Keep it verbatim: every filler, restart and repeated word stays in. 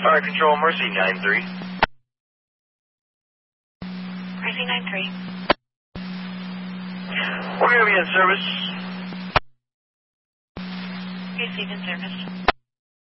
Fire Control, Mercy nine three. Mercy nine three. We're going to be in service. Received in service.